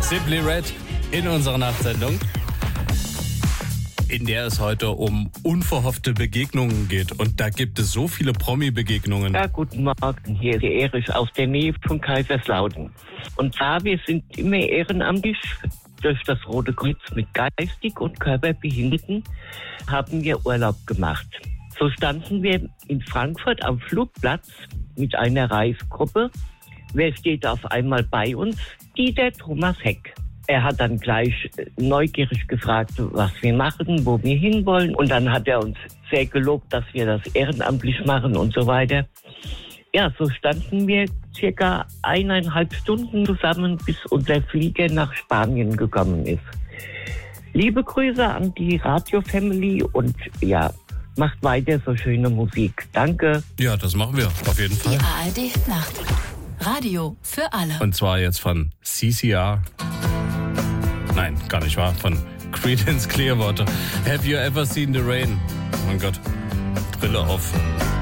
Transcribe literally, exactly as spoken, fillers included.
Simply Red in unserer Nachtsendung, in der es heute um unverhoffte Begegnungen geht. Und da gibt es so viele Promi-Begegnungen. Ja, guten Morgen. Hier ist Erich aus der Nähe von Kaiserslautern. Und zwar, wir sind immer ehrenamtlich durch das Rote Kreuz mit geistig und körperbehinderten haben wir Urlaub gemacht. So standen wir in Frankfurt am Flugplatz mit einer Reisegruppe. Wer steht auf einmal bei uns? Dieter Thomas Heck. Er hat dann gleich neugierig gefragt, was wir machen, wo wir hinwollen. Und dann hat er uns sehr gelobt, dass wir das ehrenamtlich machen und so weiter. Ja, so standen wir circa eineinhalb Stunden zusammen, bis unser Flieger nach Spanien gekommen ist. Liebe Grüße an die Radio-Family und ja, macht weiter so schöne Musik. Danke. Ja, das machen wir auf jeden Fall. Die A R D-Nacht. Radio für alle. Und zwar jetzt von C C R. Nein, gar nicht wahr. Von Creedence Clearwater. Have you ever seen the rain? Oh mein Gott. Brille auf.